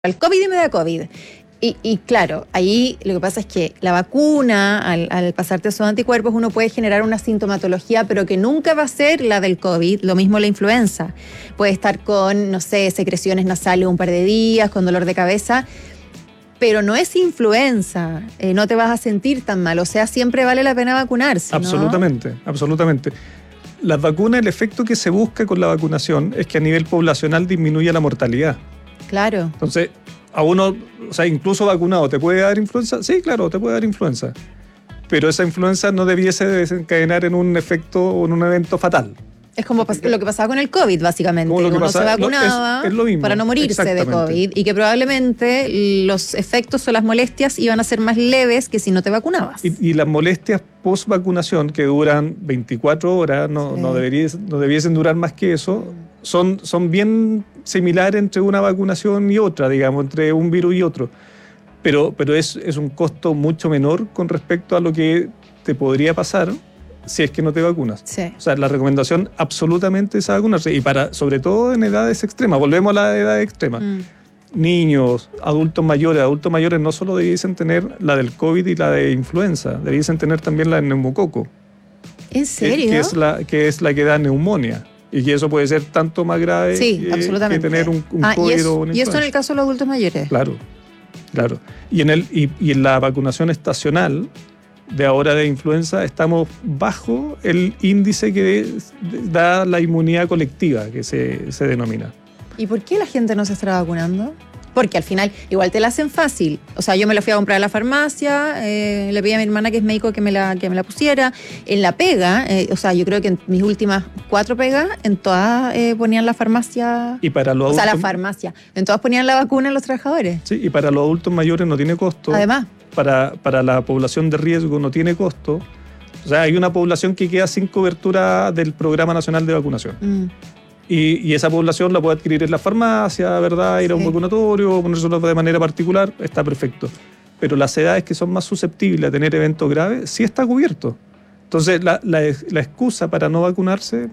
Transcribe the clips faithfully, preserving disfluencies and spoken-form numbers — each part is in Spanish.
al COVID y me da COVID. Y, y claro, ahí lo que pasa es que la vacuna, al, al pasarte esos anticuerpos, uno puede generar una sintomatología, pero que nunca va a ser la del COVID, lo mismo la influenza. Puede estar con, no sé, secreciones nasales un par de días, con dolor de cabeza, pero no es influenza, eh, no te vas a sentir tan mal, o sea, siempre vale la pena vacunarse, ¿no? Absolutamente, absolutamente. Las vacunas, el efecto que se busca con la vacunación es que a nivel poblacional disminuya la mortalidad. Claro. Entonces, a uno, o sea, incluso vacunado, ¿te puede dar influenza? Sí, claro, te puede dar influenza. Pero esa influenza no debiese desencadenar en un efecto o en un evento fatal. Es como lo que pasaba con el COVID, básicamente. Como lo que Uno pasa, se vacunaba es, es lo mismo, para no morirse de COVID y que probablemente los efectos o las molestias iban a ser más leves que si no te vacunabas. Y, y las molestias post vacunación, que duran veinticuatro horas, no, sí. no, deberías, no debiesen durar más que eso, son, son bien similares entre una vacunación y otra, digamos, entre un virus y otro. Pero, pero es, es un costo mucho menor con respecto a lo que te podría pasar si es que no te vacunas. Sí. O sea, la recomendación absolutamente es vacunarse, y para, sobre todo en edades extremas. Volvemos a la edad extrema. Mm. Niños, adultos mayores, adultos mayores no solo debiesen tener la del COVID y la de influenza, debiesen tener también la de neumococo. ¿En serio? Que, que, es la, que es la que da neumonía. Y que eso puede ser tanto más grave sí, que, absolutamente. que tener un, un ah, COVID y es, o una influenza. Y esto en el caso de los adultos mayores. Claro, claro. Y en, el, y, y en la vacunación estacional de ahora de influenza estamos bajo el índice que da la inmunidad colectiva, que se, se denomina. ¿Y por qué la gente no se estará vacunando? Porque al final igual te la hacen fácil. O sea, yo me la fui a comprar a la farmacia, eh, le pedí a mi hermana que es médico que me la, que me la pusiera. En la pega, eh, o sea, yo creo que en mis últimas cuatro pegas, en todas eh, ponían la farmacia. Y para los o adultos, sea, la farmacia. En todas ponían la vacuna a los trabajadores. Sí, y para los adultos mayores no tiene costo. Además. Para, para la población de riesgo no tiene costo. O sea, hay una población que queda sin cobertura del Programa Nacional de Vacunación. Mm. Y, y esa población la puede adquirir en la farmacia, ¿verdad? Ir sí. a un vacunatorio, ponérselo de manera particular, está perfecto. Pero las edades que son más susceptibles a tener eventos graves, sí está cubierto. Entonces, la, la, la excusa para no vacunarse,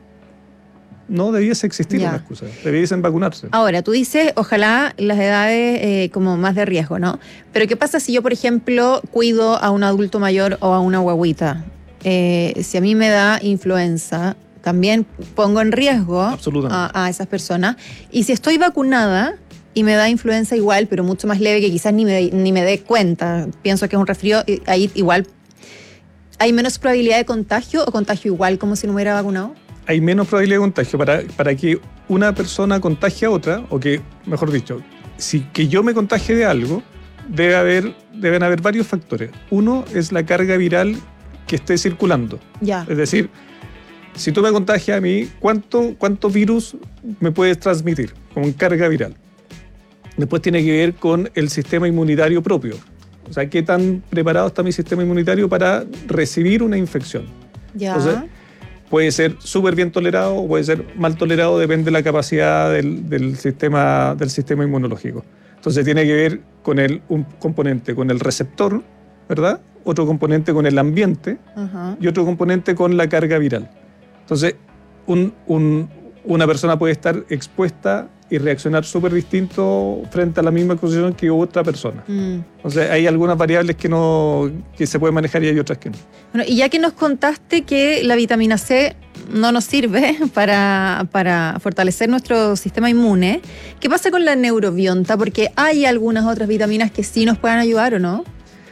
no debiese existir ya. una excusa, debiesen vacunarse. Ahora, tú dices, ojalá las edades eh, como más de riesgo, ¿no? Pero ¿qué pasa si yo, por ejemplo, cuido a un adulto mayor o a una guaguita? Eh, si a mí me da influenza, también pongo en riesgo a, a esas personas. Y si estoy vacunada y me da influenza igual, pero mucho más leve, que quizás ni me, ni me dé cuenta, pienso que es un resfrío, ahí igual, ¿hay menos probabilidad de contagio o contagio igual como si no me hubiera vacunado? Hay menos probabilidad de contagio. Para, para que una persona contagie a otra, o que, mejor dicho, si que yo me contagie de algo, debe haber, deben haber varios factores. Uno es la carga viral que esté circulando. Ya. Es decir, si tú me contagias a mí, ¿cuánto, cuánto virus me puedes transmitir con carga viral? Después tiene que ver con el sistema inmunitario propio. O sea, qué tan preparado está mi sistema inmunitario para recibir una infección. Ya. Entonces, puede ser súper bien tolerado o puede ser mal tolerado, depende de la capacidad del, del, sistema, del sistema inmunológico. Entonces tiene que ver con el, un componente con el receptor, ¿verdad? Otro componente con el ambiente uh-huh. y otro componente con la carga viral. Entonces, un, un, una persona puede estar expuesta y reaccionar súper distinto frente a la misma exposición que otra persona. Mm. Entonces, hay algunas variables que, no, que se pueden manejar y hay otras que no. Bueno, y ya que nos contaste que la vitamina C no nos sirve para, para fortalecer nuestro sistema inmune, ¿qué pasa con la neurobionta? Porque hay algunas otras vitaminas que sí nos puedan ayudar, ¿o no?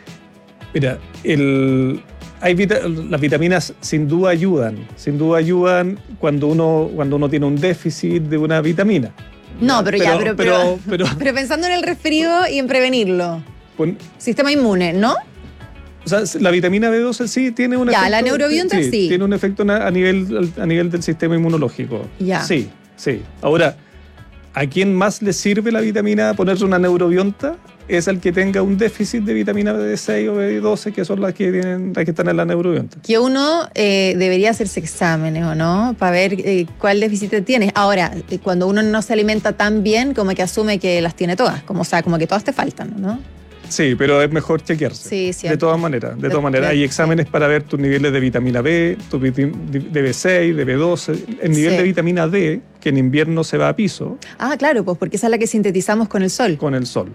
Mira, el... Hay vita- las vitaminas sin duda ayudan, sin duda ayudan cuando uno, cuando uno tiene un déficit de una vitamina. No, pero, pero ya, pero pero, pero, pero, pero pensando en el resfrío y en prevenirlo. Pon, Sistema inmune, ¿no? O sea, la vitamina B doce sí tiene un ya, efecto... Ya, la neurobionta sí, sí. Tiene un efecto a nivel, a nivel del sistema inmunológico. Ya. Sí, sí. Ahora, ¿a quién más le sirve la vitamina ponerse una neurobionta? Es el que tenga un déficit de vitamina B seis o B doce, que son las que, tienen, las que están en la neurobionta. Que uno eh, debería hacerse exámenes, ¿o no? Para ver eh, cuál déficit tienes. Ahora, eh, cuando uno no se alimenta tan bien, como que asume que las tiene todas. Como, o sea, como que todas te faltan, ¿no? Sí, pero es mejor chequearse. Sí, sí. De todas maneras, de De- todas maneras. de- Hay exámenes sí. para ver tus niveles de vitamina B, tu viti- de B seis, de B doce. El nivel Sí. de vitamina D, que en invierno se va a piso Ah, claro, pues porque esa es la que sintetizamos con el sol. con el sol.